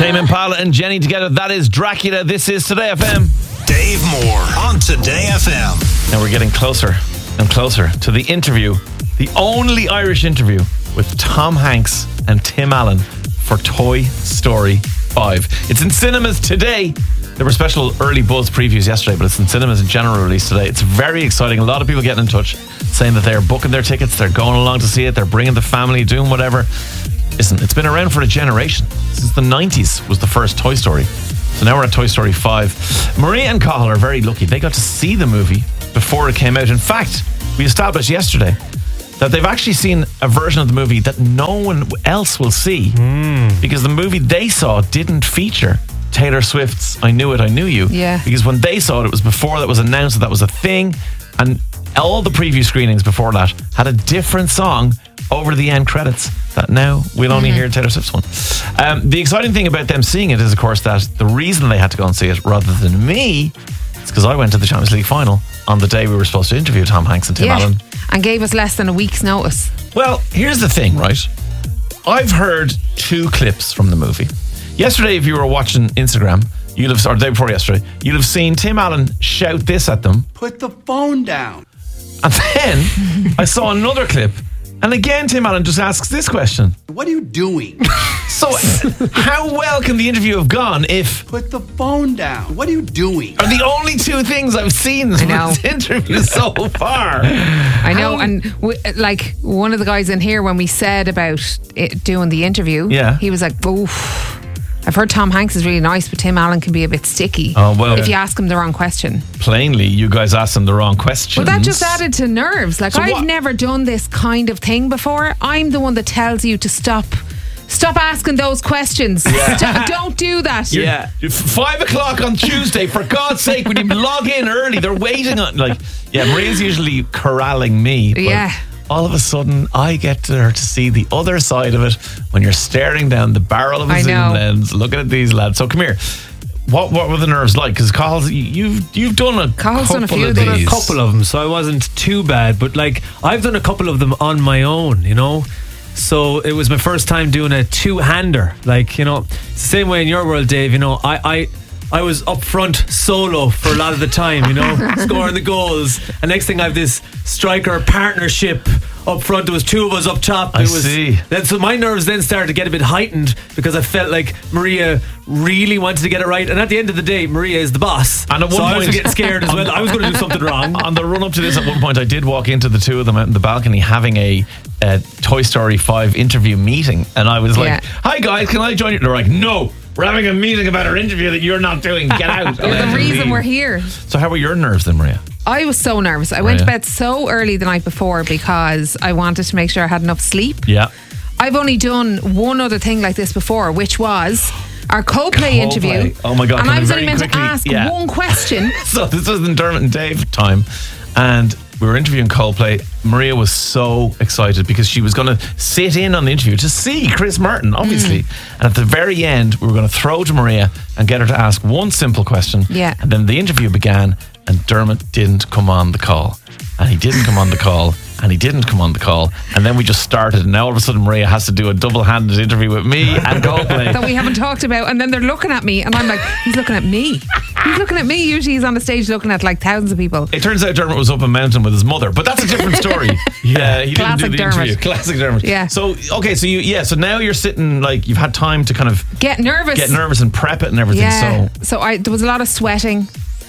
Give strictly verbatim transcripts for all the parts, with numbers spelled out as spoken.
Tame Impala and Jenny together. That is Dracula. This is Today F M. Dave Moore on Today F M. Now we're getting closer and closer to the interview, the only Irish interview with Tom Hanks and Tim Allen for Toy Story five. It's in cinemas today. There were special early buzz previews yesterday, but it's in cinemas in general release today. It's very exciting. A lot of people getting in touch saying that they're booking their tickets, they're going along to see it, they're bringing the family, doing whatever. Listen, it's been around for a generation. Since the nineties was the first Toy Story. So now we're at Toy Story five. Maria and Cathal are very lucky. They got to see the movie before it came out. In fact, we established yesterday that they've actually seen a version of the movie that no one else will see mm. because the movie they saw didn't feature Taylor Swift's I Knew It, I Knew You. Yeah. Because when they saw it, it was before that was announced that that was a thing. And all the preview screenings before that had a different song over the end credits that now we'll only mm-hmm. hear Taylor Swift's one. Um, the exciting thing about them seeing it is, of course, that the reason they had to go and see it rather than me is because I went to the Champions League final on the day we were supposed to interview Tom Hanks and Tim yeah. Allen. And gave us less than a week's notice. Well, here's the thing, right? I've heard two clips from the movie. Yesterday, if you were watching Instagram, you'd have, or the day before yesterday, you'd have seen Tim Allen shout this at them. Put the phone down. And then I saw another clip, and again Tim Allen just asks this question. What are you doing? So how well can the interview have gone if Put the phone down. What are you doing? are the only two things I've seen from this interview so far? I know, and w- like one of the guys in here, when we said about it, doing the interview, yeah. he was like, oof, I've heard Tom Hanks is really nice, but Tim Allen can be a bit sticky oh, well, if you ask him the wrong question. Plainly, you guys asked him the wrong questions. Well, that just added to nerves. Like, So I've what- never done this kind of thing before. I'm the one that tells you to stop Stop asking those questions. Yeah. Stop, don't do that. Yeah. Five o'clock on Tuesday, for God's sake, when you log in early, they're waiting on, like, yeah, Maria's usually corralling me. But yeah. all of a sudden, I get her to see the other side of it when you're staring down the barrel of a I zoom know. lens, looking at these lads. So come here. What what were the nerves like? Because Carl, you've you've done a Carl's couple done a few of of these. these. A couple of them, so I wasn't too bad. But like, I've done a couple of them on my own, you know. So it was my first time doing a two-hander. Like, you know, it's the same way in your world, Dave. You know, I I, I was up front solo for a lot of the time, you know, scoring the goals. And next thing I have this striker partnership up front. There was two of us up top. I it was, see. Then, so my nerves then started to get a bit heightened because I felt like Maria really wanted to get it right. And at the end of the day, Maria is the boss. And at one so I was point- getting scared as well. I was going to do something wrong. On the run up to this, at one point, I did walk into the two of them out in the balcony having a, a Toy Story five interview meeting. And I was like, Yeah. hi guys, can I join you? They're like, no, we're having a meeting about our interview that you're not doing. Get out. You're the reason we're here. So how were your nerves then, Maria? I was so nervous. I went to Maria? bed so early the night before because I wanted to make sure I had enough sleep. Yeah. I've only done one other thing like this before, which was our Coldplay, Coldplay. interview. Oh my God, And can I we was very only meant quickly- to ask yeah. one question. So this was in Dermot and Dave time, and we were interviewing Coldplay. Maria was so excited because she was going to sit in on the interview to see Chris Martin, obviously. Mm. And at the very end, we were going to throw to Maria and get her to ask one simple question. Yeah. And then the interview began, and Dermot didn't come on the call. And he didn't come on the call. And he didn't come on the call. And then we just started. And now all of a sudden, Maria has to do a double-handed interview with me and Coldplay. That we haven't talked about, and then they're looking at me, and I'm like, he's looking at me. He's looking at me. Usually he's on the stage looking at like thousands of people. It turns out Dermot was up a mountain with his mother, but that's a different story. Yeah, he didn't Classic do the Dermot. interview. Classic Dermot. Yeah. So okay, so you yeah, so now you're sitting like you've had time to kind of Get nervous. get nervous and prep it and everything. Yeah. So So I there was a lot of sweating.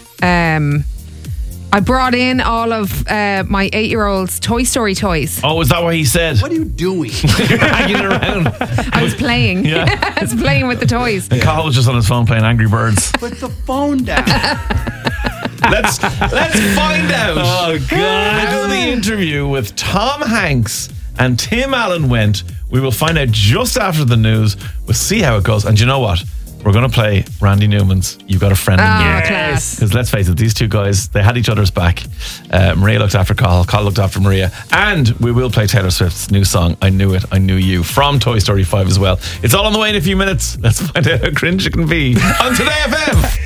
Um, I brought in all of uh, my eight-year-old's Toy Story toys. oh, is that what he said? What are you doing? You're hanging around. I was playing. Yeah. I was playing with the toys. And Carl was just on his phone playing Angry Birds. Put the phone down. let's let's find out Oh, God. how the interview with Tom Hanks and Tim Allen went. We will find out just after the news. We'll see how it goes. And you know what? We're going to play Randy Newman's You Got a Friend in Ah, Me. class. Because let's face it, these two guys, they had each other's back. Uh, Maria looked after Carl, Carl looked after Maria. And we will play Taylor Swift's new song, I Knew It, I Knew You, from Toy Story five as well. It's all on the way in a few minutes. Let's find out how cringe it can be on Today F M.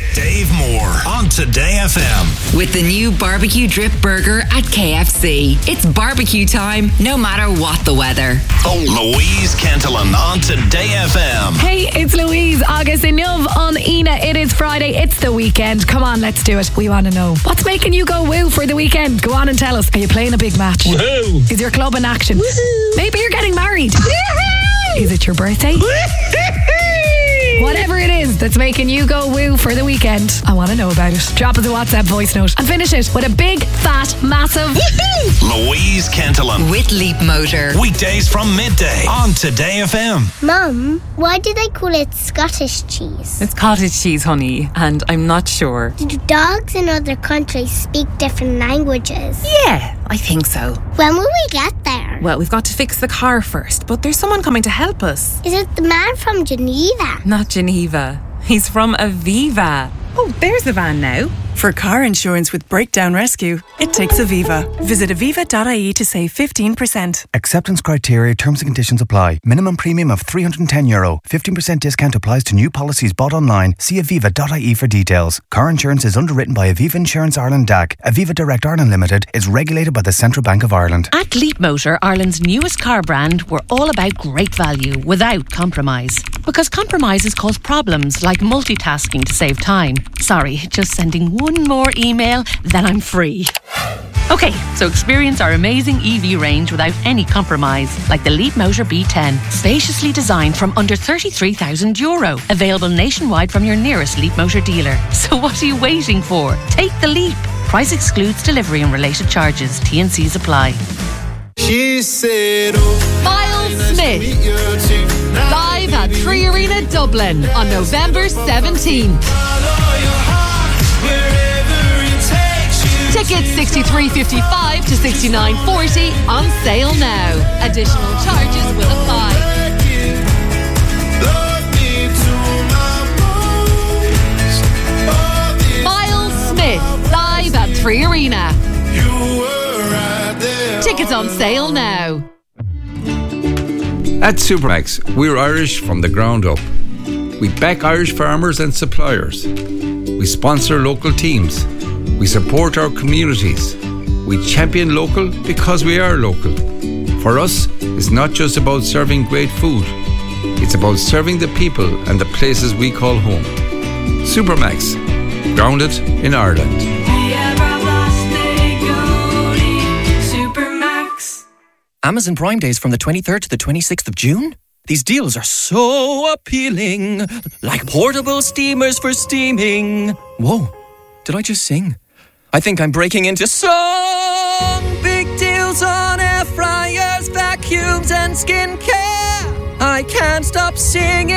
Dave Moore on Today F M. With the new barbecue drip burger at K F C. It's barbecue time, no matter what the weather. Louise Kentelan on Today F M. Hey, it's Louise, August Inuv on Ina. It is Friday, it's the weekend. Come on, let's do it. We want to know. What's making you go woo for the weekend? Go on and tell us. Are you playing a big match? Woo! Is your club in action? Woohoo! Maybe you're getting married. Woohoo! Is it your birthday? Whatever it is that's making you go woo for the weekend, I want to know about it. Drop us a WhatsApp voice note and finish it with a big, fat, massive Louise Kentelan. With Leap Motor. Weekdays from midday on Today F M. Mum, why do they call it Scottish cheese? It's cottage cheese, honey, and I'm not sure. Do dogs in other countries speak different languages? Yeah, I think so. When will we get there? Well, we've got to fix the car first, but there's someone coming to help us. Is it the man from Geneva? Not Geneva. He's from Aviva. Oh, there's the van now. For car insurance with Breakdown Rescue, it takes Aviva. Visit aviva dot I E to save fifteen percent. Acceptance criteria, terms and conditions apply. Minimum premium of three hundred ten euro. fifteen percent discount applies to new policies bought online. See aviva dot I E for details. Car insurance is underwritten by Aviva Insurance Ireland D A C. Aviva Direct Ireland Limited is regulated by the Central Bank of Ireland. At Leap Motor, Ireland's newest car brand, we're all about great value without compromise. Because compromises cause problems like multitasking to save time. Sorry, just sending one more email, then I'm free. Okay, so experience our amazing E V range without any compromise, like the Leap Motor B ten, spaciously designed from under thirty-three thousand euro, available nationwide from your nearest Leap Motor dealer. So what are you waiting for? Take the leap. Price excludes delivery and related charges. T and C's apply. She said, oh, Miles Smith, live at Three Arena Dublin on November seventeenth. Tickets sixty-three fifty-five to sixty-nine forty on sale now. Additional charges will apply. Miles Smith, live at Three Arena. Tickets on sale now. At Supermax, we're Irish from the ground up. We back Irish farmers and suppliers. We sponsor local teams. We support our communities. We champion local because we are local. For us, it's not just about serving great food. It's about serving the people and the places we call home. Supermax, grounded in Ireland. Supermax. Amazon Prime Days from the twenty-third to the twenty-sixth of June? These deals are so appealing. Like portable steamers for steaming. Whoa, did I just sing? I think I'm breaking into song. Big deals on air fryers, vacuums and skincare. I can't stop singing.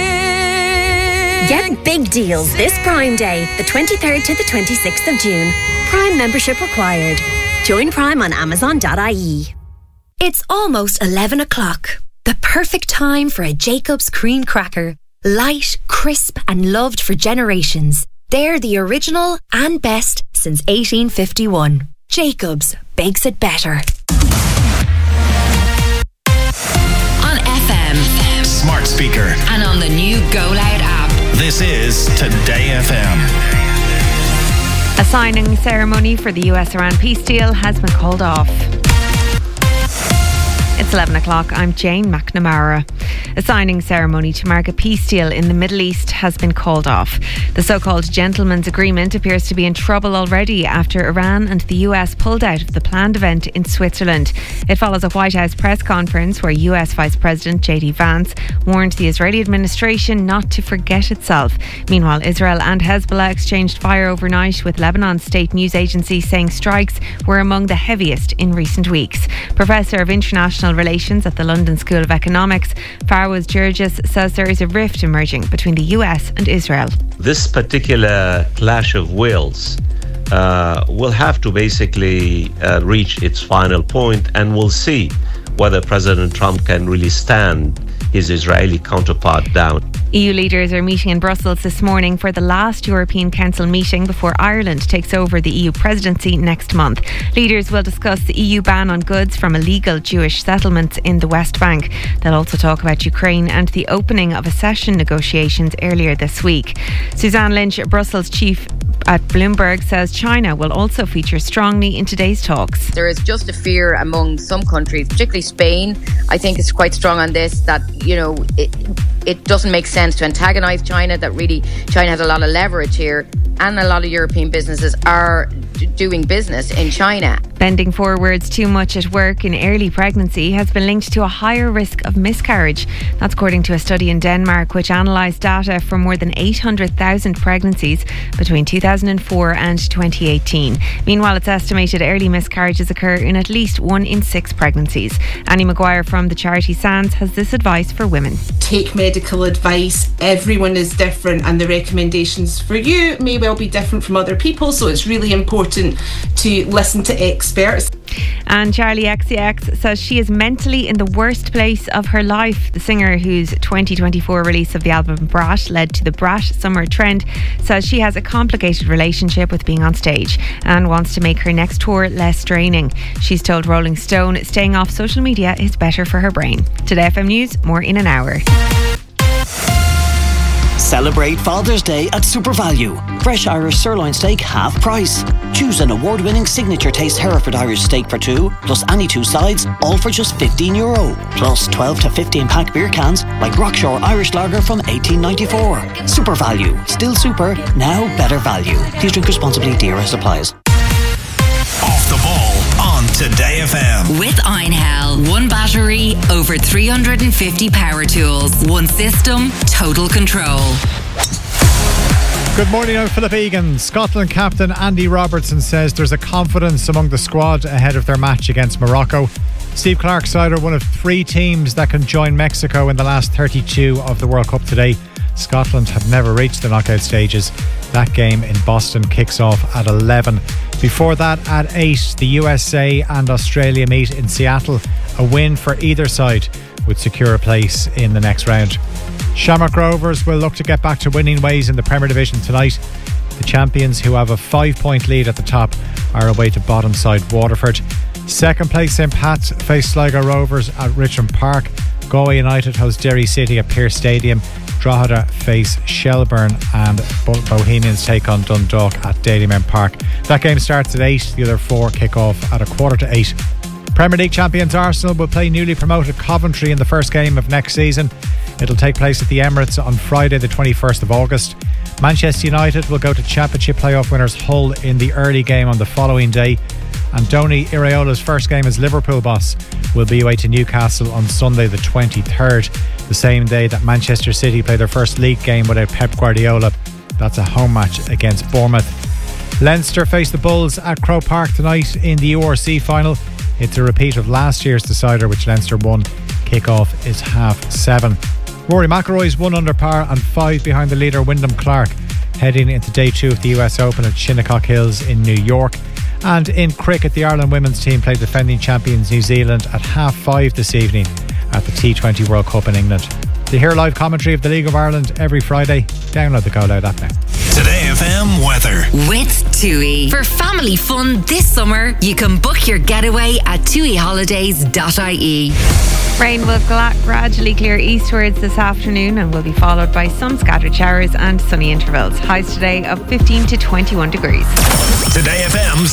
Get big deals this Prime Day, the twenty-third to the twenty-sixth of June. Prime membership required. Join Prime on amazon dot I E. It's almost eleven o'clock. The perfect time for a Jacob's cream cracker. Light, crisp and loved for generations. They're the original and best since eighteen fifty-one. Jacob's bakes it better. On F M, Smart speaker, and on the new Go Loud app. This is Today F M. A signing ceremony for the U S-Iran peace deal has been called off. It's eleven o'clock. I'm Jane McNamara. A signing ceremony to mark a peace deal in the Middle East has been called off. The so-called gentleman's agreement appears to be in trouble already after Iran and the U S pulled out of the planned event in Switzerland. It follows a White House press conference where U S Vice President J D Vance warned the Israeli administration not to forget itself. Meanwhile, Israel and Hezbollah exchanged fire overnight, with Lebanon's state news agency saying strikes were among the heaviest in recent weeks. Professor of International Relations at the London School of Economics, Farwaz Georges, says there is a rift emerging between the U S and Israel. This particular clash of wills uh, will have to basically uh, reach its final point, and we'll see whether President Trump can really stand his Israeli counterpart down. E U leaders are meeting in Brussels this morning for the last European Council meeting before Ireland takes over the E U presidency next month. Leaders will discuss the E U ban on goods from illegal Jewish settlements in the West Bank. They'll also talk about Ukraine and the opening of accession negotiations earlier this week. Suzanne Lynch, Brussels chief at Bloomberg, says China will also feature strongly in today's talks. There is just a fear among some countries, particularly Spain. I think it's quite strong on this, that, you know, it, it doesn't make sense to antagonise China, that really China has a lot of leverage here, and a lot of European businesses are d- doing business in China. Bending forwards too much at work in early pregnancy has been linked to a higher risk of miscarriage. That's according to a study in Denmark which analysed data from more than eight hundred thousand pregnancies between two thousand four and twenty eighteen. Meanwhile, it's estimated early miscarriages occur in at least one in six pregnancies. Annie Maguire from the charity SANS has this advice for women. Take medical advice. Everyone is different, and the recommendations for you may well be different from other people, so it's really important to listen to experts. And Charlie X C X says she is mentally in the worst place of her life. The singer, whose twenty twenty-four release of the album Brat led to the Brat summer trend, says she has a complicated relationship with being on stage and wants to make her next tour less draining. She's told Rolling Stone staying off social media is better for her brain. Today F M News, more in an hour. Celebrate Father's Day at Super Value. Fresh Irish sirloin steak half price. Choose an award-winning signature taste Hereford Irish steak for two, plus any two sides, all for just fifteen euro. Plus twelve to fifteen pack beer cans like Rockshore Irish Lager from eighteen ninety-four. Super Value. Still super, now better value. Please drink responsibly. D R S applies. Off the ball on Today F M. With Einhell, one battery, over three hundred fifty power tools, one system, total control. Good morning, I'm Philip Egan. Scotland captain Andy Robertson says there's a confidence among the squad ahead of their match against Morocco. Steve Clarke's side are one of three teams that can join Mexico in the last thirty-two of the World Cup today. Scotland have never reached the knockout stages. That game in Boston kicks off at eleven. Before that, at eight, the U S A and Australia meet in Seattle. A win for either side would secure a place in the next round. Shamrock Rovers will look to get back to winning ways in the Premier Division tonight. The champions, who have a five-point lead at the top, are away to bottom side Waterford. Second place St Pat's face Sligo Rovers at Richmond Park. Galway United host Derry City at Pearse Stadium. Drogheda face Shelburne, and Bohemians take on Dundalk at Dalymount Park. That game starts at eight. The other four kick off at a quarter to eight. Premier League champions Arsenal will play newly promoted Coventry in the first game of next season. It'll take place at the Emirates on Friday the twenty-first of August. Manchester United will go to Championship playoff winners Hull in the early game on the following day. Andoni Iraola's first game as Liverpool boss will be away to Newcastle on Sunday the twenty-third, the same day that Manchester City play their first league game without Pep Guardiola. That's a home match against Bournemouth. Leinster face the Bulls at Croke Park tonight in the U R C final. It's a repeat of last year's decider, which Leinster won. Kick-off is half seven. Rory McIlroy's one under par and five behind the leader Wyndham Clark, heading into day two of the U S Open at Shinnecock Hills in New York. And in cricket, the Ireland women's team played defending champions New Zealand at half five this evening at the T twenty World Cup in England. To hear live commentary of the League of Ireland every Friday, download the Go Loud app now. Today F M weather. With TUI. For family fun this summer, you can book your getaway at tui holidays dot I E. Rain will gla- gradually clear eastwards this afternoon and will be followed by some scattered showers and sunny intervals. Highs today of fifteen to twenty-one degrees. Today F M's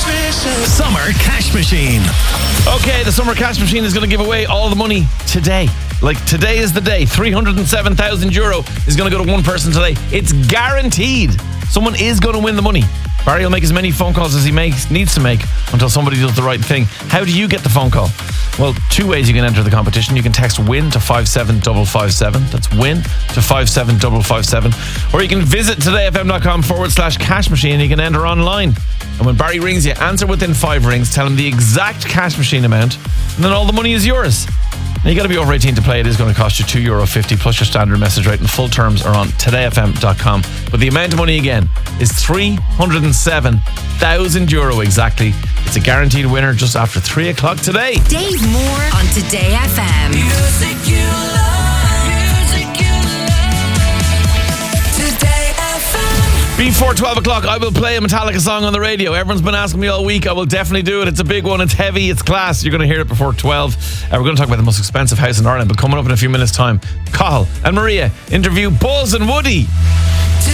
Summer Cash Machine. Okay, the Summer Cash Machine is going to give away all the money today. Like, today is the day. three hundred seven thousand euro is going to go to one person today. It's guaranteed. Someone is going to win the money. Barry will make as many phone calls as he makes needs to make until somebody does the right thing. How do you get the phone call? Well, two ways you can enter the competition. You can text WIN to five seven five five seven. That's WIN to five seven five five seven. Or you can visit todayfm.com forward slash cash machine and you can enter online. And when Barry rings you, answer within five rings, tell him the exact cash machine amount, and then all the money is yours. Now, you got to be over eighteen to play. It is going to cost you two euro fifty plus your standard message rate, and full terms are on today f m dot com. But the amount of money again is three hundred seven thousand euro exactly. It's a guaranteed winner just after three o'clock today. Dave Moore on Today F M. Music you love. Before twelve o'clock, I will play a Metallica song on the radio. Everyone's been asking me all week. I will definitely do it. It's a big one. It's heavy. It's class. You're going to hear it before twelve. Uh, we're going to talk about the most expensive house in Ireland. But coming up in a few minutes' time, Cathal and Maria interview Buzz and Woody.